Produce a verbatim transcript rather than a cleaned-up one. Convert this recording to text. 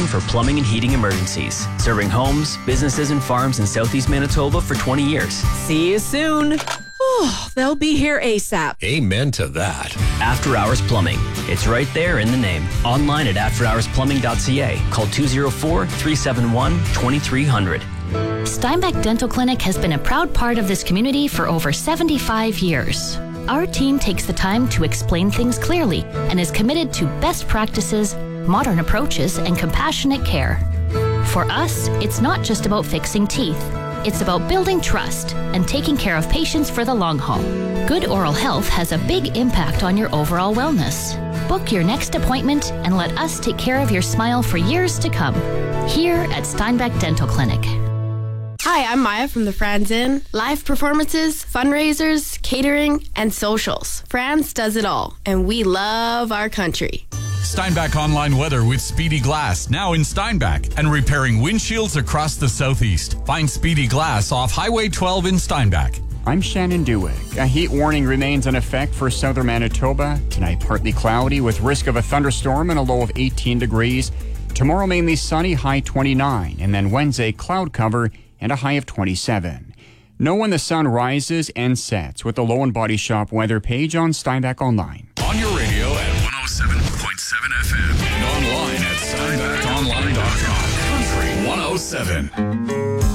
seven for plumbing and heating emergencies. Serving homes, businesses, and farms in southeast Manitoba for twenty years. See you soon. Oh, they'll be here ASAP. Amen to that. After Hours Plumbing. It's right there in the name. Online at after hours plumbing dot c a. Call two oh four, three seven one, two three zero zero. Steinbeck Dental Clinic has been a proud part of this community for over seventy-five years. Our team takes the time to explain things clearly and is committed to best practices, modern approaches, and compassionate care. For us, it's not just about fixing teeth. It's about building trust and taking care of patients for the long haul. Good oral health has a big impact on your overall wellness. Book your next appointment and let us take care of your smile for years to come. Here at Steinbeck Dental Clinic. Hi, I'm Maya from the Franz Inn. Live performances, fundraisers, catering, and socials. Franz does it all, and we love our country. Steinbeck Online Weather with Speedy Glass, now in Steinbeck, and repairing windshields across the southeast. Find Speedy Glass off Highway twelve in Steinbeck. I'm Shannon Dewick. A heat warning remains in effect for southern Manitoba. Tonight, partly cloudy with risk of a thunderstorm and a low of eighteen degrees. Tomorrow, mainly sunny, high twenty-nine. And then Wednesday, cloud cover and a high of twenty-seven. Know when the sun rises and sets with the Low and Body Shop weather page on Steinbeck Online. On your radio at one oh seven point seven F M and online at steinbeck online dot com. Country one oh seven.